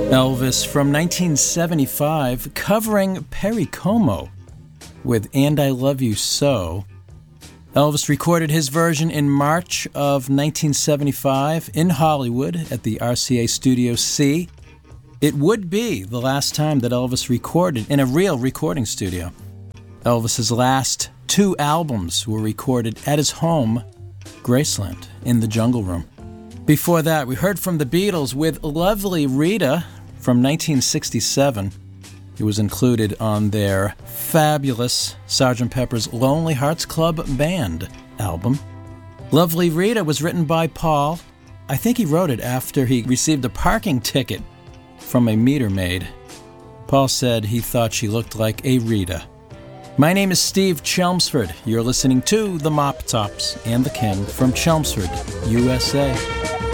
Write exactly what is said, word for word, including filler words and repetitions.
Elvis from nineteen seventy-five covering Perry Como with And I Love You So. Elvis recorded his version in March of nineteen seventy-five in Hollywood at the R C A Studio C. It would be the last time that Elvis recorded in a real recording studio. Elvis's last two albums were recorded at his home, Graceland, in the Jungle Room. Before that, we heard from the Beatles with Lovely Rita from nineteen sixty-seven. It was included on their fabulous Sergeant Pepper's Lonely Hearts Club Band album. Lovely Rita was written by Paul. I think he wrote it after he received a parking ticket from a meter maid. Paul said he thought she looked like a Rita. My name is Steve Chelmsford. You're listening to The Mop Tops and the King from Chelmsford, U S A.